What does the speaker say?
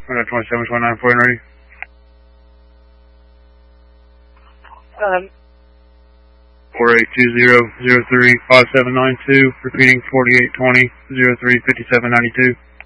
I got 2729 for you, ready? 4820-03-5792, repeating 4820-03-5792.